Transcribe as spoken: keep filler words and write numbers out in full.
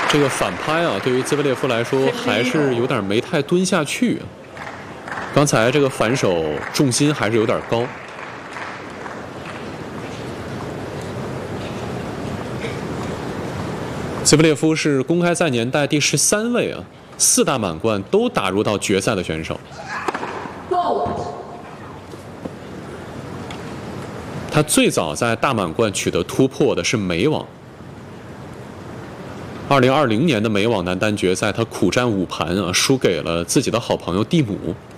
这个反拍啊，对于兹维列夫来说还是有点没太蹲下去。刚才这个反手重心还是有点高。兹维列夫是公开赛年代第十三位啊，四大满贯都打入到决赛的选手。他最早在大满贯取得突破的是美网。二零二零年的美网男单决赛，他苦战五盘啊，输给了自己的好朋友蒂姆。